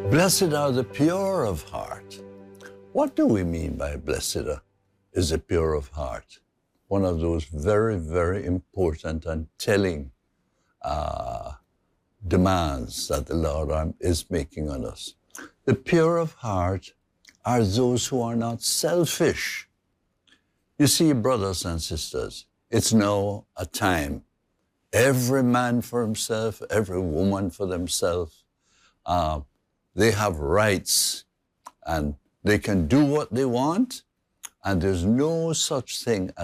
Blessed are the pure of heart. What do we mean by blessed is the pure of heart? One of those very, very important and telling demands that the Lord is making on us. The pure of heart are those who are not selfish. You see, brothers and sisters, it's now a time. Every man for himself, every woman for themselves. They have rights and they can do what they want, and there's no such thing as